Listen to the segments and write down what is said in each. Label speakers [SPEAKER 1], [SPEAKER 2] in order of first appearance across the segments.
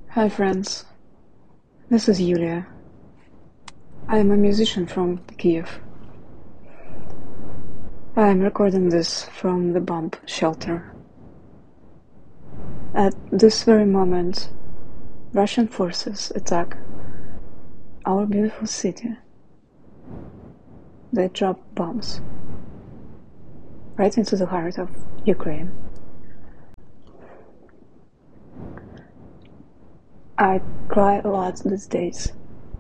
[SPEAKER 1] Hi friends, this is Yulia. I am a musician from Kiev. I am recording this from the bomb shelter. At this very moment, Russian forces attack our beautiful city. They drop bombs right into the heart of Ukraine. I cry a lot these days,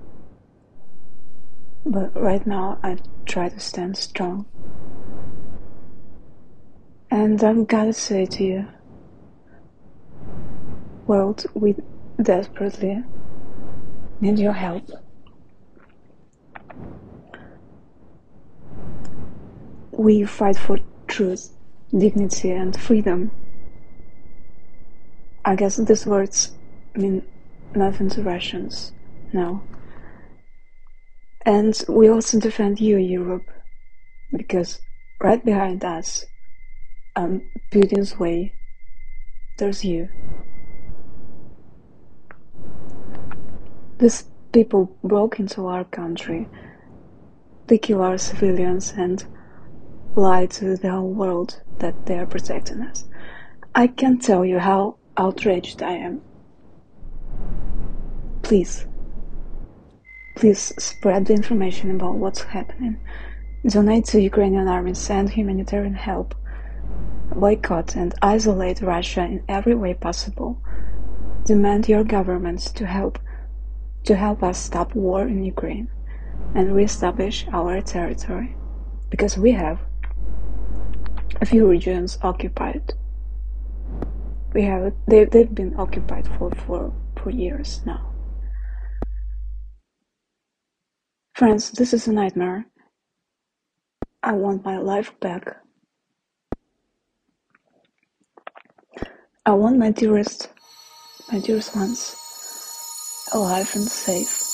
[SPEAKER 1] but right now I try to stand strong. And I've gotta say to you, world, we desperately need your help. We fight for truth, dignity, and freedom. I guess these words mean nothing to Russians now. And we also defend you, Europe, because right behind us, on Putin's way, there's you. These people broke into our country, they kill our civilians and lie to the whole world that they are protecting us. I can't tell you how outraged I am. Please spread the information about what's happening. Donate to Ukrainian army, send humanitarian help, boycott and isolate Russia in every way possible. Demand your governments to help us stop war in Ukraine and reestablish our territory, because we have a few regions occupied. They've been occupied for years now. Friends, this is a nightmare. I want my life back. I want my dearest ones alive and safe.